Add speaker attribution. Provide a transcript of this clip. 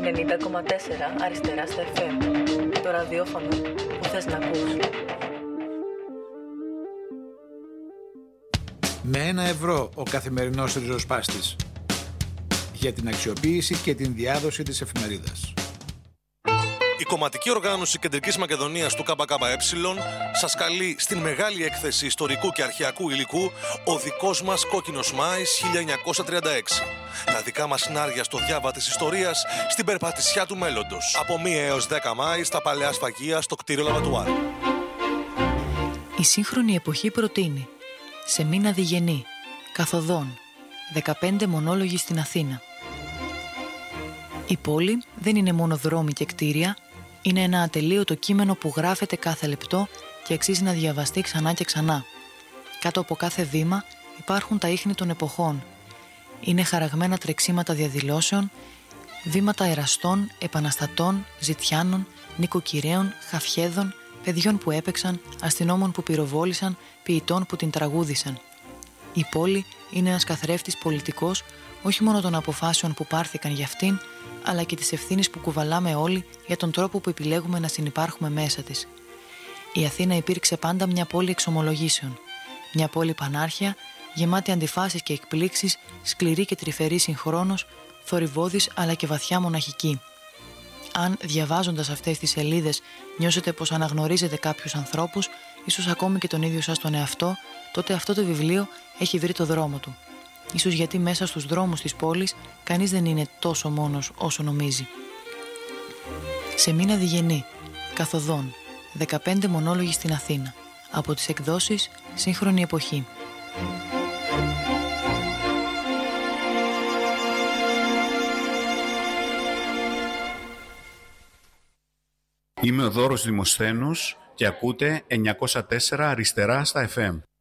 Speaker 1: 90,4 αριστερά στα FM. Το ραδιόφωνο που θες να ακούς.
Speaker 2: Με €1 ο καθημερινός ριζοσπάστης για την αξιοποίηση και την διάδοση της εφημερίδας.
Speaker 3: Η κομματική οργάνωση Κεντρικής Μακεδονίας του ΚΚΕ σας καλεί στην μεγάλη έκθεση ιστορικού και αρχαιακού υλικού «Ο δικός μας κόκκινος Μάης 1936». Τα δικά μας σινάρια στο διάβα της ιστορίας στην περπατησιά του μέλλοντος. Από 1 έως 10 Μάη στα παλαιά σφαγεία στο κτίριο Λαβατουάρ.
Speaker 4: Η σύγχρονη εποχή προτείνει σε μήνα διγενή, καθοδόν, 15 μονόλογοι στην Αθήνα. Η πόλη δεν είναι μόνο δρόμοι και κτίρια, είναι ένα ατελείωτο κείμενο που γράφεται κάθε λεπτό και αξίζει να διαβαστεί ξανά και ξανά. Κάτω από κάθε βήμα υπάρχουν τα ίχνη των εποχών. Είναι χαραγμένα τρεξίματα διαδηλώσεων, βήματα εραστών, επαναστατών, ζητιάνων, νοικοκυρέων, χαφιέδων, παιδιών που έπαιξαν, αστυνόμων που πυροβόλησαν, ποιητών που την τραγούδησαν. Η πόλη είναι ένας καθρέφτης πολιτικός, όχι μόνο των αποφάσεων που πάρθηκαν για αυτήν, αλλά και της ευθύνης που κουβαλάμε όλοι για τον τρόπο που επιλέγουμε να συνυπάρχουμε μέσα της. Η Αθήνα υπήρξε πάντα μια πόλη εξομολογήσεων. Μια πόλη πανάρχια, γεμάτη αντιφάσεις και εκπλήξεις, σκληρή και τρυφερή συγχρόνως, θορυβώδης αλλά και βαθιά μοναχική. Αν διαβάζοντας αυτές τις σελίδες νιώσετε πως αναγνωρίζετε κάποιους ανθρώπους, ίσως ακόμη και τον ίδιο σας τον εαυτό, τότε αυτό το βιβλίο έχει βρει το δρόμο του. Ίσως γιατί μέσα στους δρόμους της πόλης κανείς δεν είναι τόσο μόνος όσο νομίζει. Σε μήνα διγενή, καθοδόν, 15 μονόλογοι στην Αθήνα. Από τις εκδόσεις Σύγχρονη Εποχή.
Speaker 5: Είμαι ο Δώρος Δημοσθένος και ακούτε 904 αριστερά στα FM.